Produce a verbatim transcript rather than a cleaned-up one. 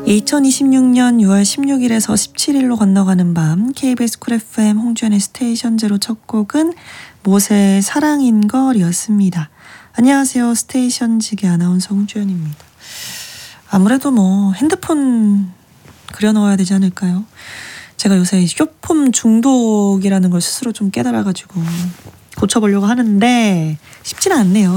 이천이십육년 유월 십육일에서 십칠일로 건너가는 밤 케이비에스 쿨 에프엠 홍주연의 스테이션 제로 첫 곡은 모세의 사랑인걸이었습니다. 안녕하세요. 스테이션 지기 아나운서 홍주연입니다. 아무래도 뭐 핸드폰 그려넣어야 되지 않을까요? 제가 요새 쇼폼 중독이라는 걸 스스로 좀 깨달아가지고 고쳐보려고 하는데 쉽지는 않네요.